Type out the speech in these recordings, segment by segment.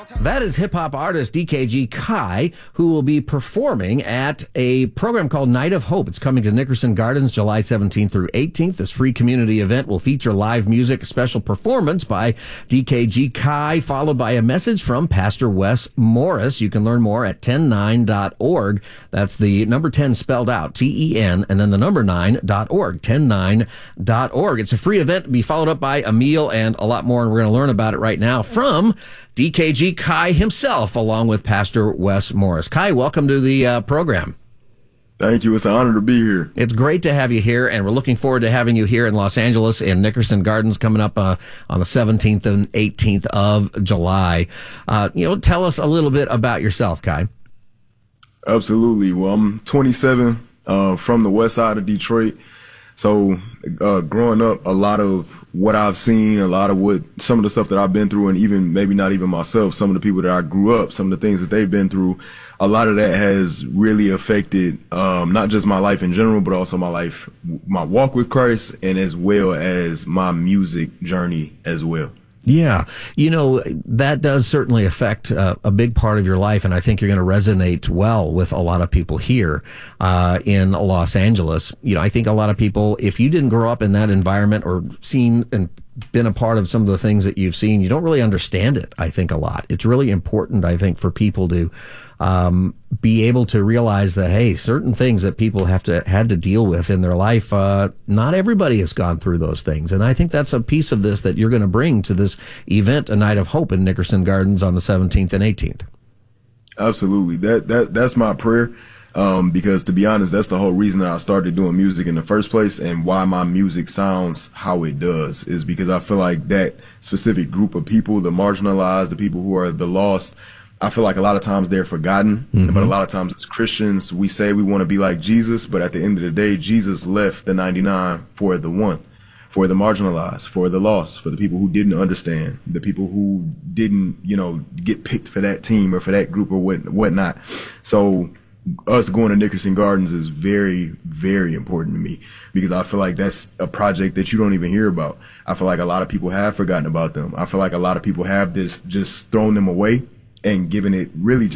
That is hip-hop artist DKG Kai, who will be performing at a program called Night of Hope. It's coming to Nickerson Gardens July 17th through 18th. This free community event will feature live music, a special performance by DKG Kai, followed by a message from Pastor Wes Morris. You can learn more at 109.org. That's the number 10 spelled out, TEN, and then the number 9.org, 109.org. It's a free event to be followed up by a meal and a lot more, and we're going to learn about it right now from DKG Kai himself, along with Pastor Wes Morris. Kai, welcome to the program. Thank you. It's an honor to be here. It's great to have you here, and we're looking forward to having you here in Los Angeles in Nickerson Gardens coming up on the 17th and 18th of July. Tell us a little bit about yourself, Kai. Absolutely. Well, I'm 27, from the west side of Detroit. So growing up, a lot of what I've seen, some of the stuff that I've been through, and even maybe not even myself, some of the people that I grew up, some of the things that they've been through, a lot of that has really affected not just my life in general, but also my walk with Christ, and as well as my music journey as well. Yeah. That does certainly affect a big part of your life, and I think you're going to resonate well with a lot of people here in Los Angeles. I think a lot of people, if you didn't grow up in that environment or seen and been a part of some of the things that you've seen, you don't really understand it, I think, a lot. It's really important, I think, for people to be able to realize that, hey, certain things that people had to deal with in their life, not everybody has gone through those things. And I think that's a piece of this that you're going to bring to this event, A Night of Hope in Nickerson Gardens on the 17th and 18th. Absolutely. That's my prayer. Because to be honest, that's the whole reason that I started doing music in the first place, and why my music sounds how it does is because I feel like that specific group of people, the marginalized, the people who are the lost, I feel like a lot of times they're forgotten, but a lot of times as Christians, we say we want to be like Jesus, but at the end of the day, Jesus left the 99 for the one, for the marginalized, for the lost, for the people who didn't understand, the people who didn't, get picked for that team or for that group or whatnot. So us going to Nickerson Gardens is very, very important to me, because I feel like that's a project that you don't even hear about. I feel like a lot of people have forgotten about them. I feel like a lot of people have just thrown them away and giving it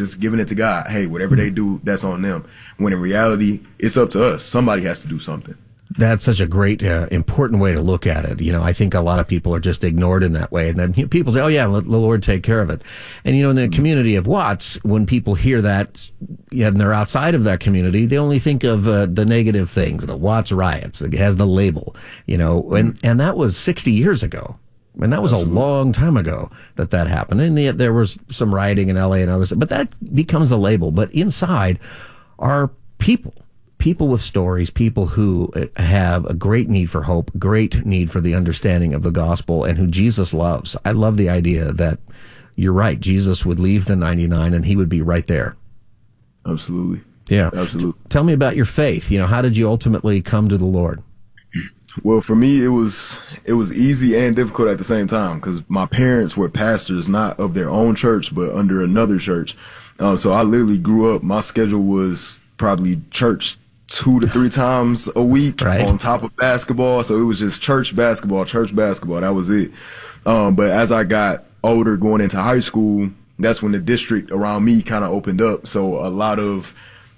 to God. Hey, whatever they do, that's on them. When in reality, it's up to us. Somebody has to do something. That's such a great, important way to look at it. I think a lot of people are just ignored in that way. And then people say, oh yeah, let the Lord take care of it. And in the community of Watts, when people hear that, and they're outside of that community, they only think of the negative things, the Watts riots, that has the label, and that was 60 years ago. And that was Absolutely. A long time ago that happened. And yet there was some rioting in LA and others, but that becomes a label. But inside are people with stories, people who have a great need for hope, great need for the understanding of the gospel, and who Jesus loves. I love the idea that you're right. Jesus would leave the 99 and he would be right there. Absolutely. Yeah. Absolutely. Tell me about your faith. How did you ultimately come to the Lord? Well, for me, it was easy and difficult at the same time, because my parents were pastors, not of their own church, but under another church. So I literally grew up, my schedule was probably church 2 to 3 times a week, right, on top of basketball. So it was just church basketball. That was it. But as I got older, going into high school, that's when the district around me kind of opened up. So a lot of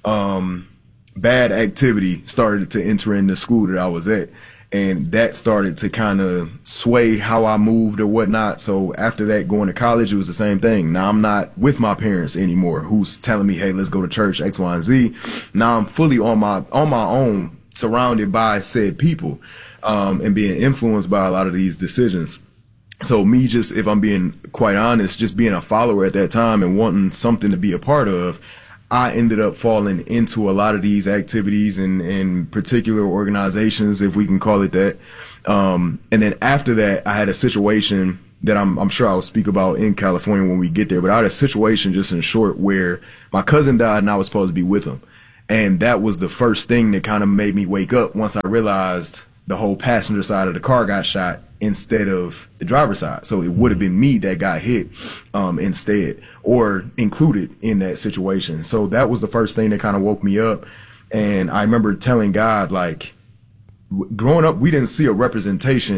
bad activity started to enter in the school that I was at. And that started to kind of sway how I moved or whatnot. So after that, going to college, it was the same thing. Now I'm not with my parents anymore, who's telling me, hey, let's go to church, X, Y, and Z. Now I'm fully on my own, surrounded by said people, and being influenced by a lot of these decisions. So me, just, if I'm being quite honest, just being a follower at that time and wanting something to be a part of, I ended up falling into a lot of these activities and particular organizations, if we can call it that. And then after that, I had a situation that I'm sure I'll speak about in California when we get there. But I had a situation, just in short, where my cousin died and I was supposed to be with him. And that was the first thing that kind of made me wake up once I realized the whole passenger side of the car got shot instead of the driver's side. So it would have been me that got hit instead, or included in that situation. So that was the first thing that kind of woke me up. And I remember telling God, like, growing up, we didn't see a representation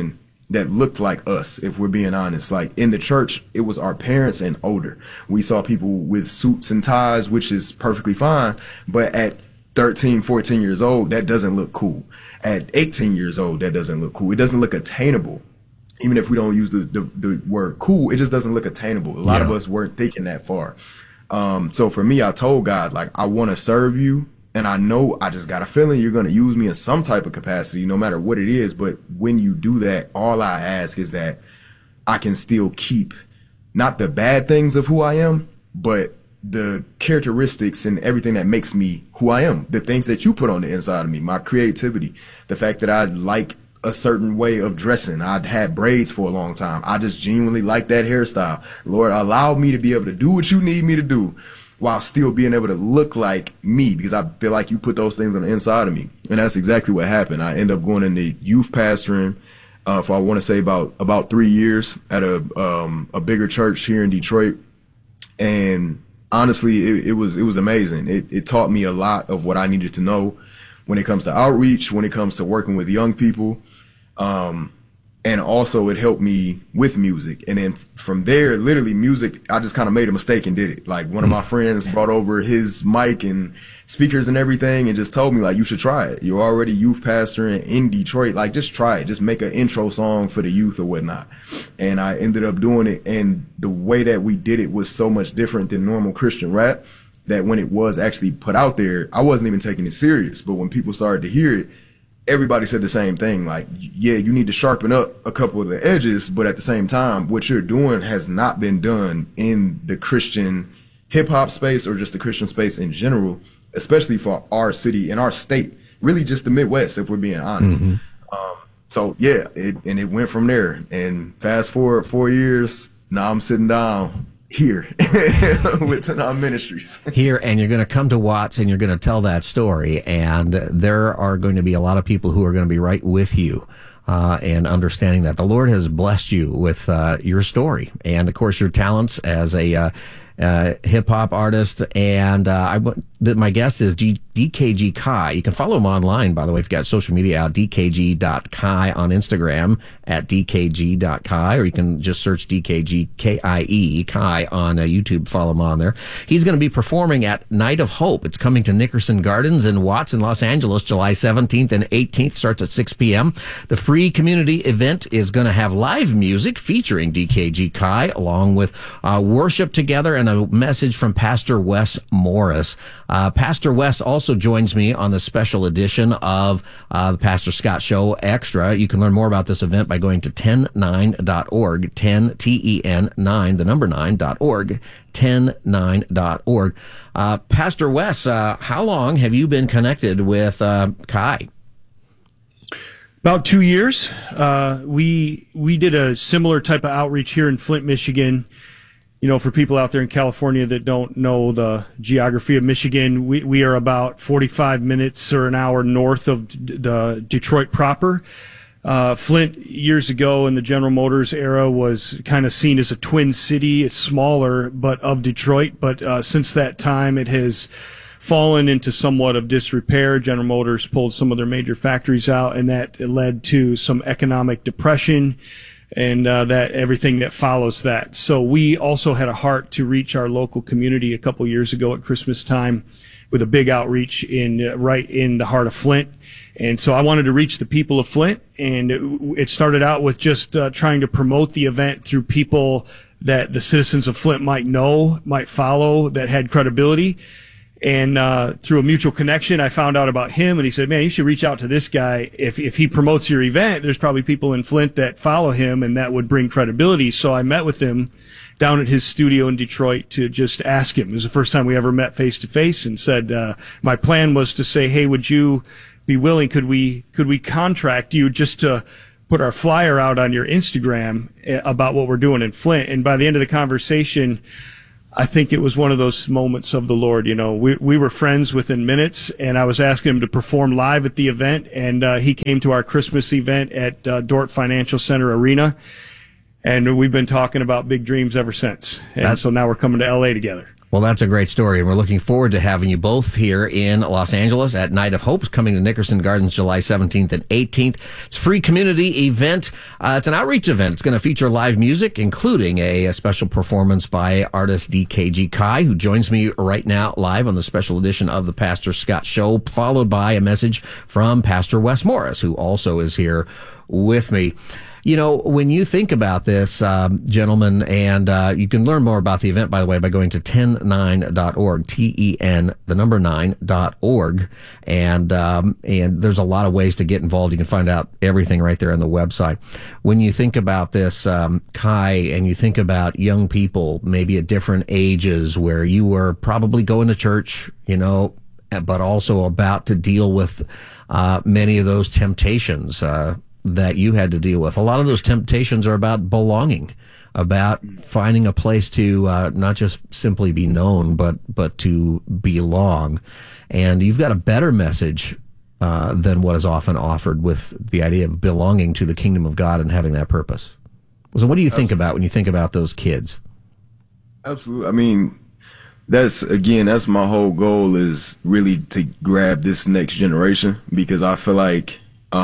that looked like us, if we're being honest. Like in the church, it was our parents and older. We saw people with suits and ties, which is perfectly fine. But at 13, 14 years old, that doesn't look cool. At 18 years old, that doesn't look cool. It doesn't look attainable. Even if we don't use the word cool, it just doesn't look attainable. A lot of us weren't thinking that far. So for me, I told God, like, I want to serve you. And I know I just got a feeling you're going to use me in some type of capacity, no matter what it is. But when you do that, all I ask is that I can still keep not the bad things of who I am, but the characteristics and everything that makes me who I am, the things that you put on the inside of me, my creativity, the fact that I like a certain way of dressing. I'd had braids for a long time. I just genuinely like that hairstyle. Lord, allow me to be able to do what you need me to do while still being able to look like me, because I feel like you put those things on the inside of me. And that's exactly what happened. I ended up going into youth pastoring for, I want to say, about 3 years at a bigger church here in Detroit. And honestly, it was amazing. It taught me a lot of what I needed to know when it comes to outreach, when it comes to working with young people. And also it helped me with music. And then from there, literally music, I just kind of made a mistake and did it. Like one of my friends brought over his mic and speakers and everything and just told me, like, you should try it. You're already youth pastoring in Detroit. Like, just try it. Just make an intro song for the youth or whatnot. And I ended up doing it. And the way that we did it was so much different than normal Christian rap that when it was actually put out there, I wasn't even taking it serious. But when people started to hear it, everybody said the same thing. Like, yeah, you need to sharpen up a couple of the edges, but at the same time, what you're doing has not been done in the Christian hip hop space or just the Christian space in general, especially for our city and our state, really just the Midwest, if we're being honest. Mm-hmm. So yeah, it went from there. And fast forward 4 years, now I'm sitting down here with Tanah Ministries. Here, and you're going to come to Watts and you're going to tell that story, and there are going to be a lot of people who are going to be right with you and understanding that the Lord has blessed you with your story and, of course, your talents as a hip-hop artist. And my guest is DKG Kai. You can follow him online, by the way, if you've got social media out, dkg.kai on Instagram, at dkg.kai, or you can just search DKG KIE, Kai, on YouTube. Follow him on there. He's going to be performing at Night of Hope. It's coming to Nickerson Gardens in Watts in Los Angeles, July 17th and 18th. Starts at 6 p.m. The free community event is going to have live music featuring DKG Kai, along with worship together and a message from Pastor Wes Morris. Pastor Wes also joins me on the special edition of the Pastor Scott Show Extra. You can learn more about this event by going to 109.org, 10 TEN 9, the number 9.org, 109.org. Pastor Wes, how long have you been connected with Kai? About 2 years. We did a similar type of outreach here in Flint, Michigan. You know, for people out there in California that don't know the geography of Michigan, we are about 45 minutes or an hour north of the Detroit proper. Flint, years ago in the General Motors era, was kind of seen as a twin city. It's smaller, but of Detroit. But since that time, it has fallen into somewhat of disrepair. General Motors pulled some of their major factories out, and that led to some economic depression and that everything that follows that. So we also had a heart to reach our local community a couple years ago at Christmas time with a big outreach right in the heart of Flint. And so I wanted to reach the people of Flint, and it started out with just trying to promote the event through people that the citizens of Flint might know, might follow, that had credibility. And through a mutual connection, I found out about him, and he said, man, you should reach out to this guy. If he promotes your event, there's probably people in Flint that follow him, and that would bring credibility. So I met with him down at his studio in Detroit to just ask him. It was the first time we ever met face to face, and said, my plan was to say, hey, would you be willing, could we contract you just to put our flyer out on your Instagram about what we're doing in Flint? And by the end of the conversation, I think it was one of those moments of the Lord. You know, we were friends within minutes, and I was asking him to perform live at the event, and he came to our Christmas event at Dordt Financial Center Arena, and we've been talking about big dreams ever since. And so now we're coming to LA together. Well, that's a great story, and we're looking forward to having you both here in Los Angeles at Night of Hope, coming to Nickerson Gardens July 17th and 18th. It's a free community event. It's an outreach event. It's going to feature live music, including a special performance by artist DKG Kai, who joins me right now live on the special edition of the Pastor Scott Show, followed by a message from Pastor Wes Morris, who also is here with me. You know, when you think about this, gentlemen, and you can learn more about the event, by the way, by going to 109.org, TEN, the number 9.org, and there's a lot of ways to get involved. You can find out everything right there on the website. When you think about this, Kai, and you think about young people, maybe at different ages, where you were probably going to church, you know, but also about to deal with many of those temptations that you had to deal with. A lot of those temptations are about belonging, about finding a place to not just simply be known, but to belong. And you've got a better message than what is often offered with the idea of belonging to the kingdom of God and having that purpose. So what do you think about when you think about those kids? Absolutely. I mean, that's my whole goal, is really to grab this next generation, because I feel like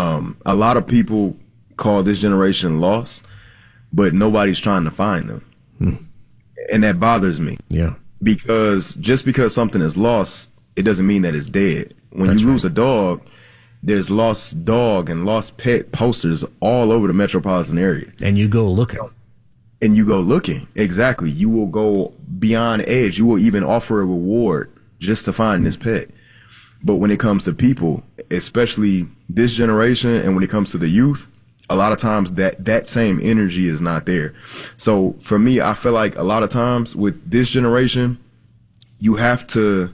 a lot of people call this generation lost, but nobody's trying to find them. And that bothers me. Yeah. Because just because something is lost, it doesn't mean that it's dead. When That's you right. lose a dog, there's lost dog and lost pet posters all over the metropolitan area. And you go looking. And you go looking. Exactly. You will go beyond edge. You will even offer a reward just to find this pet. But when it comes to people, especially this generation, and when it comes to the youth, a lot of times that same energy is not there. So for me, I feel like a lot of times with this generation, you have to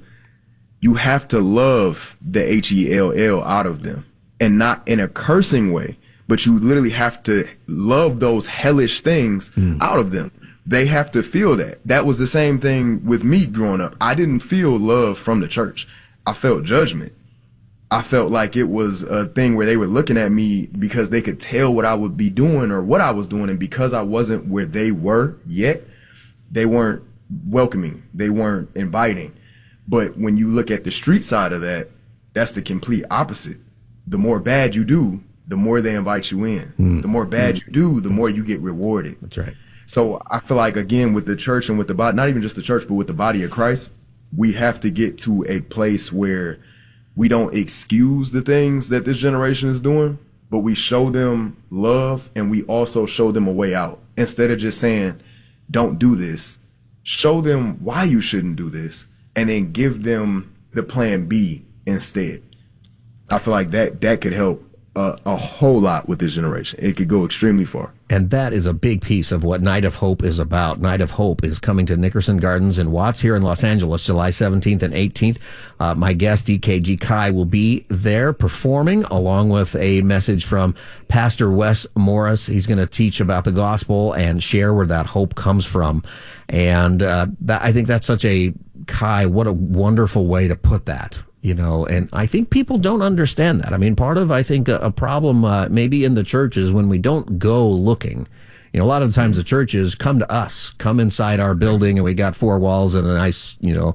love the HELL out of them, and not in a cursing way, but you literally have to love those hellish things out of them. They have to feel that. That was the same thing with me growing up. I didn't feel love from the church. I felt judgment. I felt like it was a thing where they were looking at me because they could tell what I would be doing or what I was doing. And because I wasn't where they were yet, they weren't welcoming. They weren't inviting. But when you look at the street side of that, that's the complete opposite. The more bad you do, the more they invite you in. The more bad you do, the more you get rewarded. That's right. So I feel like, again, with the church and with the body, not even just the church, but with the body of Christ, we have to get to a place where we don't excuse the things that this generation is doing, but we show them love, and we also show them a way out. Instead of just saying, don't do this, show them why you shouldn't do this, and then give them the plan B instead. I feel like that could help a whole lot with this generation. It could go extremely far. And that is a big piece of what Night of Hope is about. Night of Hope is coming to Nickerson Gardens in Watts here in Los Angeles, July 17th and 18th. My guest, DKG Kai, will be there performing, along with a message from Pastor Wes Morris. He's going to teach about the gospel and share where that hope comes from. And I think that's such a, Kai, what a wonderful way to put that. You know, and I think people don't understand that. I mean, part of, I think, a problem maybe in the churches when we don't go looking. You know, a lot of the times the churches come to us, come inside our building, and we got four walls and a nice,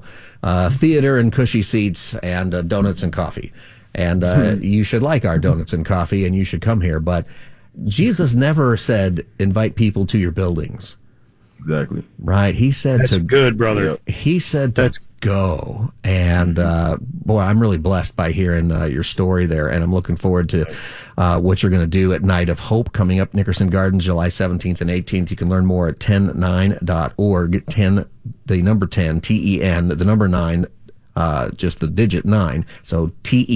theater and cushy seats and donuts and coffee. And you should like our donuts and coffee, and you should come here. But Jesus never said, invite people to your buildings. Exactly. Right. He said That's good, brother. He said to go. And boy, I'm really blessed by hearing your story there, and I'm looking forward to what you're going to do at Night of Hope coming up, Nickerson Gardens, July 17th and 18th. You can learn more at 109.org. 10, the number 10, TEN, the number 9, just the digit 9. So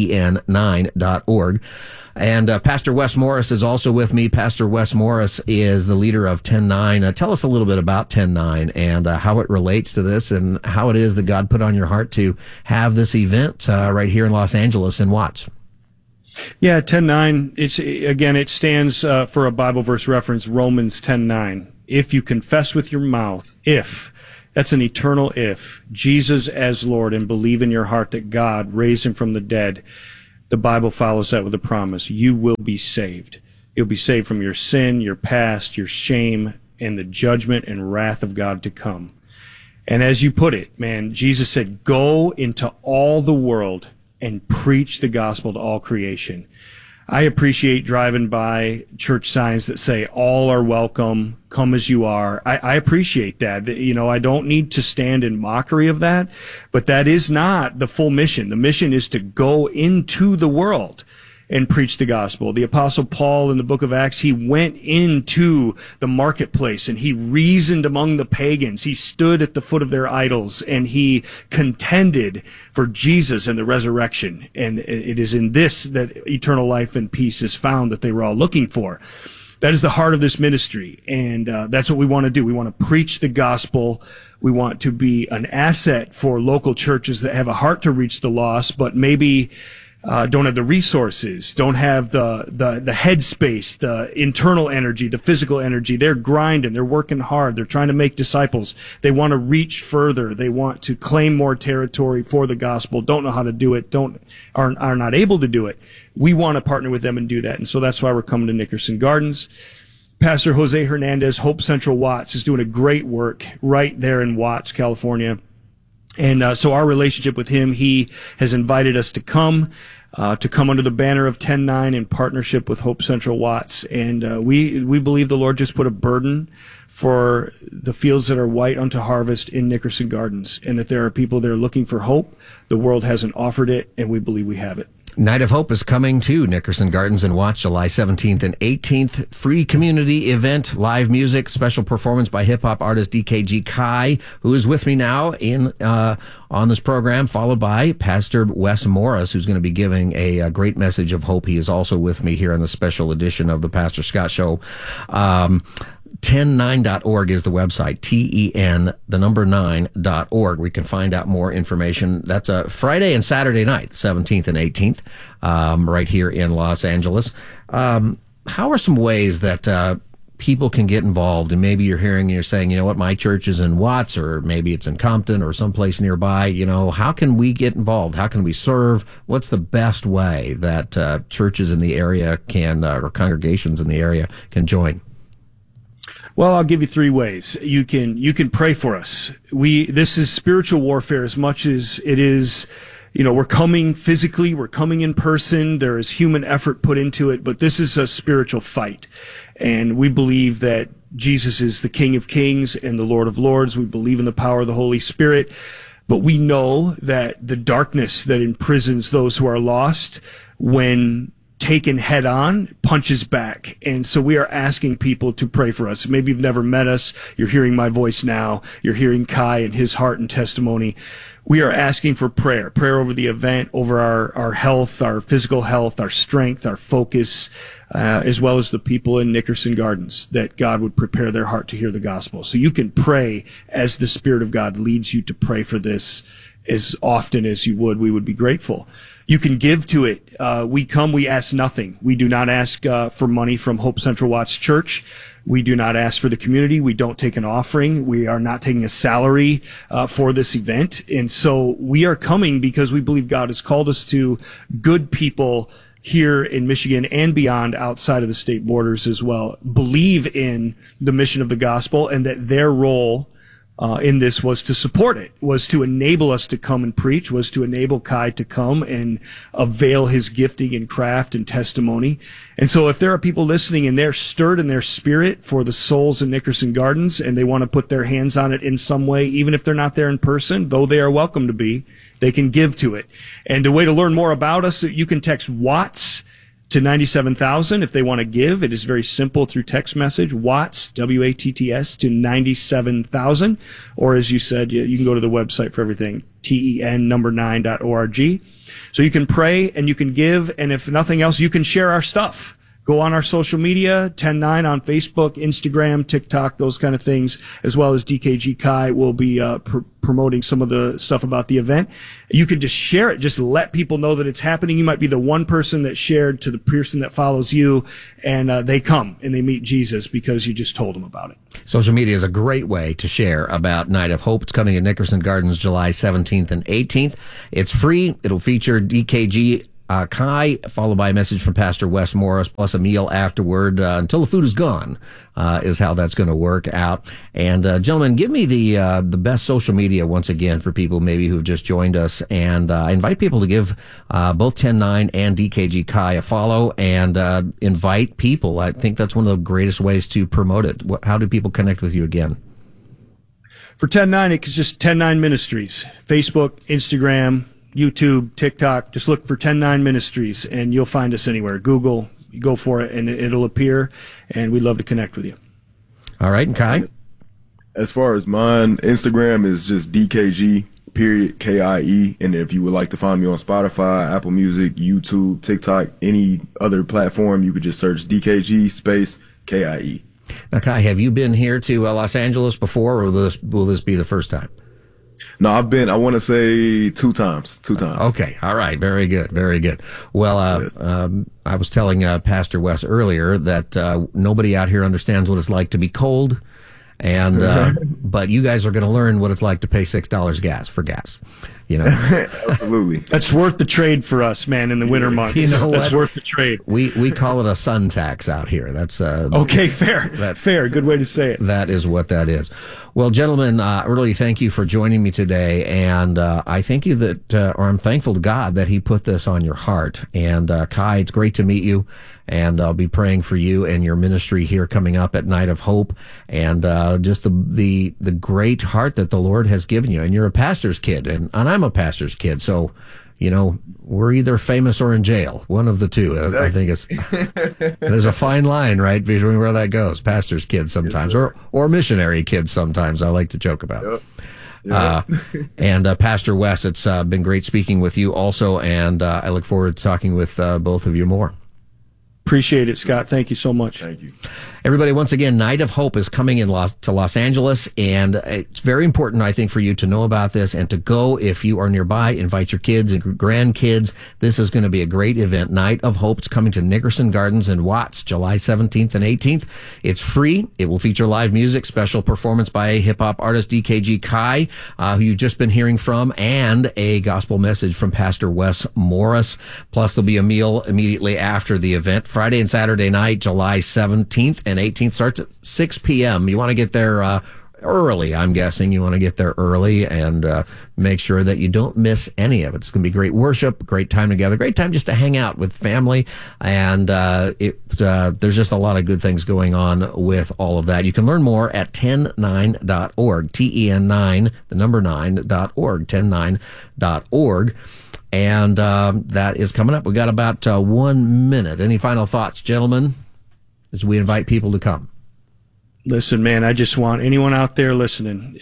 TEN9.org. And Pastor Wes Morris is also with me. Pastor Wes Morris is the leader of 10-9. Tell us a little bit about 10-9 and how it relates to this, and how it is that God put on your heart to have this event right here in Los Angeles in Watts. Yeah, 10:9. It stands for a Bible verse reference, Romans 10:9. If you confess with your mouth, that's an eternal if, Jesus as Lord, and believe in your heart that God raised him from the dead, the Bible follows that with a promise. You will be saved. You'll be saved from your sin, your past, your shame, and the judgment and wrath of God to come. And as you put it, man, Jesus said, go into all the world and preach the gospel to all creation. I appreciate driving by church signs that say, all are welcome, come as you are. I appreciate that. You know, I don't need to stand in mockery of that, but that is not the full mission. The mission is to go into the world and preach the gospel. The Apostle Paul in the book of Acts, he went into the marketplace and he reasoned among the pagans. He stood at the foot of their idols and he contended for Jesus and the resurrection. And it is in this that eternal life and peace is found that they were all looking for. That is the heart of this ministry. And that's what we want to do. We want to preach the gospel. We want to be an asset for local churches that have a heart to reach the lost, but maybe don't have the resources, don't have the headspace, the internal energy, the physical energy. They're grinding, they're working hard, they're trying to make disciples. They want to reach further, they want to claim more territory for the gospel, don't know how to do it, are not able to do it. We want to partner with them and do that, and so that's why we're coming to Nickerson Gardens. Pastor Jose Hernandez, Hope Central Watts, is doing a great work right there in Watts, California. And so our relationship with him, he has invited us to come under the banner of 10-9 in partnership with Hope Central Watts. And we believe the Lord just put a burden for the fields that are white unto harvest in Nickerson Gardens, and that there are people there looking for hope. The world hasn't offered it, and we believe we have it. Night of Hope is coming to Nickerson Gardens and Watts, July 17th and 18th. Free community event, live music, special performance by hip-hop artist DKG Kai, who is with me now on this program, followed by Pastor Wes Morris, who's going to be giving a great message of hope. He is also with me here on the special edition of the Pastor Scott Show. 10-9.org is the website, TEN9.org. We can find out more information. That's a Friday and Saturday night, 17th and 18th, right here in Los Angeles. How are some ways that people can get involved? And maybe you're saying, you know what, my church is in Watts, or maybe it's in Compton or someplace nearby. You know, how can we get involved? How can we serve? What's the best way that churches in the area can, or congregations in the area can join? Well, I'll give you three ways. You can pray for us. This is spiritual warfare as much as it is, you know, we're coming physically, we're coming in person, there is human effort put into it, but this is a spiritual fight. And we believe that Jesus is the King of Kings and the Lord of Lords. We believe in the power of the Holy Spirit, but we know that the darkness that imprisons those who are lost, when taken head on, punches back. And so we are asking people to pray for us. Maybe you've never met us. You're hearing my voice now. You're hearing Kai and his heart and testimony. We are asking for prayer over the event, over our health, our physical health, our strength, our focus, as well as the people in Nickerson Gardens, that God would prepare their heart to hear the gospel. So you can pray as the Spirit of God leads you to pray for this as often as you would. We would be grateful. You can give to it. We ask nothing. We do not ask for money from Hope Central Watts Church. We do not ask for the community. We don't take an offering. We are not taking a salary for this event. And so we are coming because we believe God has called us to good people here in Michigan and beyond, outside of the state borders as well, believe in the mission of the gospel, and that their role in this was to support it, was to enable us to come and preach, was to enable Kai to come and avail his gifting and craft and testimony. And so if there are people listening and they're stirred in their spirit for the souls in Nickerson Gardens, and they want to put their hands on it in some way, even if they're not there in person, though they are welcome to be, they can give to it. And the way to learn more about us, you can text Watts to 97,000 if they want to give. It is very simple through text message, Watts, W-A-T-T-S, to 97,000. Or as you said, you can go to the website for everything, TEN9.org. So you can pray and you can give, and if nothing else, you can share our stuff. Go on our social media, 10-9 on Facebook, Instagram, TikTok, those kind of things, as well as DKG Kai will be promoting some of the stuff about the event. You can just share it, just let people know that it's happening. You might be the one person that shared to the person that follows you, and they come and they meet Jesus because you just told them about it. Social media is a great way to share about Night of Hope. It's coming to Nickerson Gardens July 17th and 18th. It's free. It'll feature DKG Kai, followed by a message from Pastor Wes Morris, plus a meal afterward until the food is gone, is how that's going to work out. And gentlemen, give me the best social media once again for people maybe who've just joined us, and I invite people to give both 10-9 and DKG Kai a follow, and invite people. I think that's one of the greatest ways to promote it. How do people connect with you again? For 10-9, it's just 10-9 Ministries. Facebook, Instagram, YouTube, TikTok. Just look for 10-9 Ministries, and you'll find us anywhere. Google, you go for it, and it'll appear, and we'd love to connect with you. All right, and Kai? As far as mine, Instagram is just DKG, KIE. And if you would like to find me on Spotify, Apple Music, YouTube, TikTok, any other platform, you could just search DKG space KIE. Now, Kai, have you been here to Los Angeles before, or will this be the first time? No, I've been, I want to say two times. Okay. All right. Very good. Very good. Well, I was telling Pastor Wes earlier that nobody out here understands what it's like to be cold. And, but you guys are going to learn what it's like to pay $6 for gas, you know. Absolutely. That's worth the trade for us, man, in the winter months. You know that's what? Worth the trade. We call it a sun tax out here. That's, okay, fair. Fair. Good way to say it. That is what that is. Well, gentlemen, really thank you for joining me today. And, I thank you or I'm thankful to God that he put this on your heart. And, Kai, it's great to meet you. And I'll be praying for you and your ministry here coming up at Night of Hope, and just the great heart that the Lord has given you. And you're a pastor's kid, and I'm a pastor's kid, so you know we're either famous or in jail, one of the two. Exactly. I think there's a fine line, right, between where that goes. Pastor's kids sometimes, yes, or missionary kids sometimes. I like to joke about. Yep. And Pastor Wes, it's been great speaking with you also, and I look forward to talking with both of you more. Appreciate it, Scott. Thank you so much. Thank you. Everybody, once again, Night of Hope is coming to Los Angeles, and it's very important, I think, for you to know about this and to go if you are nearby. Invite your kids and grandkids. This is going to be a great event. Night of Hope is coming to Nickerson Gardens in Watts, July 17th and 18th. It's free. It will feature live music, special performance by hip-hop artist DKG Kai, who you've just been hearing from, and a gospel message from Pastor Wes Morris. Plus, there'll be a meal immediately after the event. Friday and Saturday night, July 17th and 18th, starts at 6 p.m. You want to get there early, I'm guessing. You want to get there early and make sure that you don't miss any of it. It's going to be great worship, great time together, great time just to hang out with family, and there's just a lot of good things going on with all of that. You can learn more at 10-9.org, TEN9, the number 9.org, 10-9.org. And that is coming up. We got about 1 minute. Any final thoughts, gentlemen, as we invite people to come? Listen, man, I just want anyone out there listening,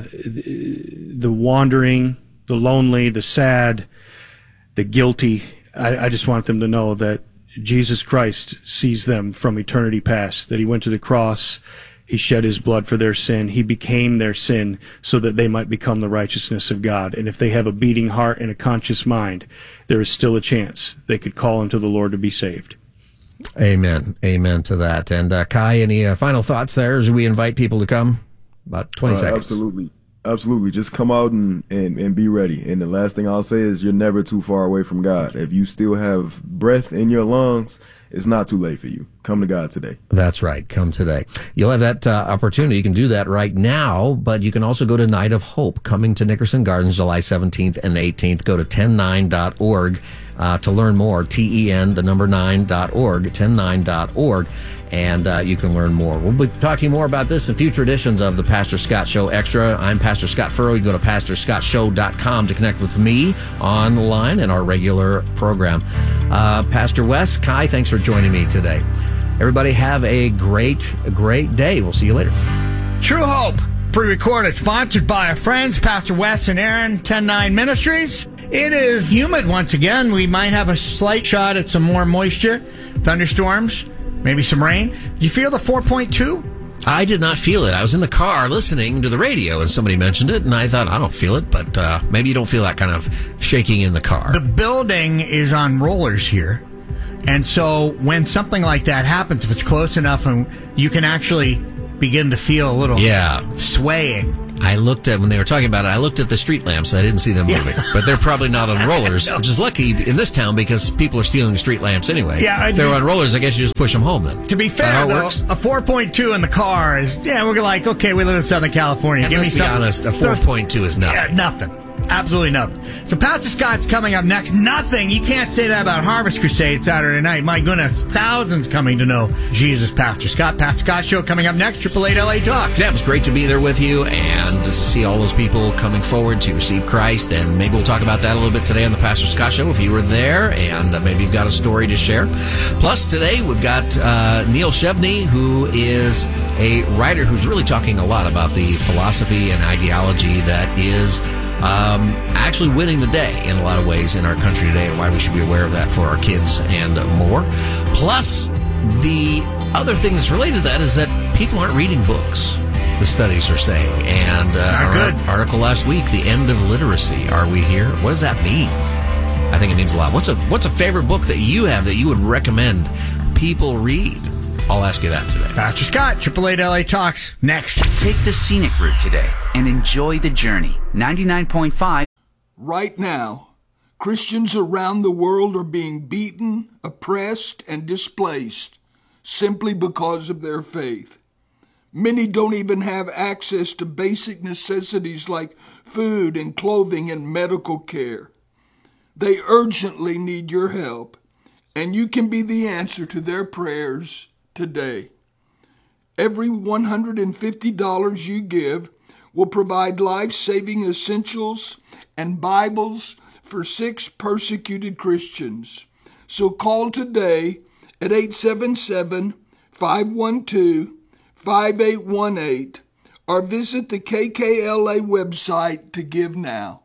the wandering, the lonely, the sad, the guilty, I just want them to know that Jesus Christ sees them from eternity past, that he went to the cross, he shed his blood for their sin. He became their sin so that they might become the righteousness of God. And if they have a beating heart and a conscious mind, there is still a chance they could call unto the Lord to be saved. Amen. Amen to that. And Kai, any final thoughts there as we invite people to come? About 20 seconds. Absolutely. Absolutely. Just come out and be ready. And the last thing I'll say is you're never too far away from God. If you still have breath in your lungs, it's not too late for you. Come to God today. That's right. Come today. You'll have that opportunity. You can do that right now, but you can also go to Night of Hope, coming to Nickerson Gardens, July 17th and 18th. Go to 10-9.org to learn more. TEN, the number 9.org, 10-9.org. And you can learn more. We'll be talking more about this in future editions of the Pastor Scott Show Extra. I'm Pastor Scott Furrow. You go to PastorScottShow.com to connect with me online and our regular program. Pastor Wes, Kai, thanks for joining me today. Everybody have a great day. We'll see you later. True Hope, pre-recorded, sponsored by our friends, Pastor Wes and Aaron, 10-9 Ministries. It is humid once again. We might have a slight shot at some more moisture, thunderstorms, maybe some rain. Did you feel the 4.2? I did not feel it. I was in the car listening to the radio and somebody mentioned it, and I thought, I don't feel it, but maybe you don't feel that kind of shaking in the car. The building is on rollers here, and so when something like that happens, if it's close enough and you can actually begin to feel a little swaying. I looked at, when they were talking about it, I looked at the street lamps. I didn't see them moving. But they're probably not on rollers, which is lucky in this town because people are stealing the street lamps anyway. Yeah, if they're on rollers, I guess you just push them home then. To be fair, though, a 4.2 in the car is, we're like, okay, we live in Southern California. And Give let's me be something. honest, a 4.2 is nothing. Yeah, nothing. Absolutely nothing. So Pastor Scott's coming up next. Nothing. You can't say that about Harvest Crusade Saturday night. My goodness, thousands coming to know Jesus. Pastor Scott. Pastor Scott Show coming up next. 888 LA Talk. Yeah, it was great to be there with you and to see all those people coming forward to receive Christ. And maybe we'll talk about that a little bit today on the Pastor Scott Show if you were there, and maybe you've got a story to share. Plus, today we've got Neil Chevney, who is a writer who's really talking a lot about the philosophy and ideology that is actually winning the day in a lot of ways in our country today, and why we should be aware of that for our kids and more. Plus, the other thing that's related to that is that people aren't reading books, the studies are saying. And our article last week, The End of Literacy. Are we here? What does that mean? I think it means a lot. What's a favorite book that you have that you would recommend people read? I'll ask you that today. Pastor Scott, 888 LA Talks, next. Take the scenic route today and enjoy the journey. 99.5. Right now, Christians around the world are being beaten, oppressed, and displaced simply because of their faith. Many don't even have access to basic necessities like food and clothing and medical care. They urgently need your help, and you can be the answer to their prayers today. Every $150 you give will provide life-saving essentials and Bibles for 6 persecuted Christians. So call today at 877-512-5818 or visit the KKLA website to give now.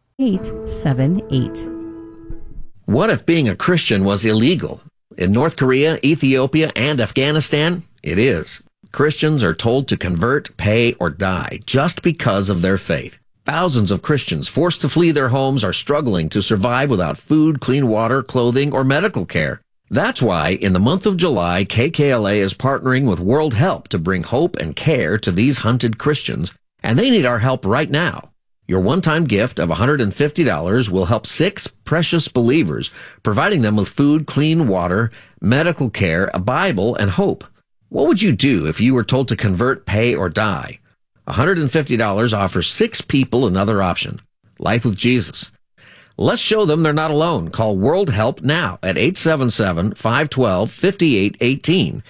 878. What if being a Christian was illegal? In North Korea, Ethiopia, and Afghanistan, it is. Christians are told to convert, pay, or die just because of their faith. Thousands of Christians forced to flee their homes are struggling to survive without food, clean water, clothing, or medical care. That's why, in the month of July, KKLA is partnering with World Help to bring hope and care to these hunted Christians, and they need our help right now. Your one-time gift of $150 will help 6 precious believers, providing them with food, clean water, medical care, a Bible, and hope. What would you do if you were told to convert, pay, or die? $150 offers 6 people another option: life with Jesus. Let's show them they're not alone. Call World Help now at 877-512-5818,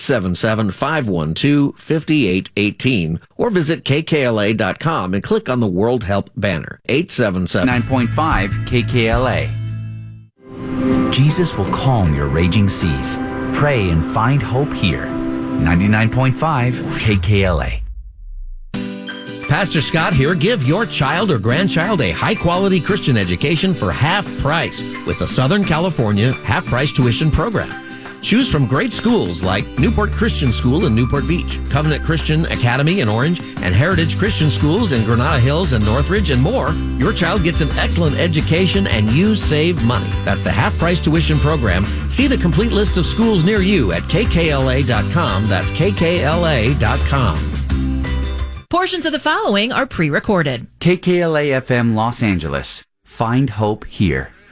877-512-5818, or visit kkla.com and click on the World Help banner. 9.5 KKLA. Jesus will calm your raging seas. Pray and find hope here. 99.5 KKLA. Pastor Scott here. Give your child or grandchild a high-quality Christian education for half price with the Southern California half-price tuition program. Choose from great schools like Newport Christian School in Newport Beach, Covenant Christian Academy in Orange, and Heritage Christian Schools in Granada Hills and Northridge, and more. Your child gets an excellent education and you save money. That's the half-price tuition program. See the complete list of schools near you at kkla.com. That's kkla.com. Portions of the following are pre-recorded. KKLA FM Los Angeles. Find hope here.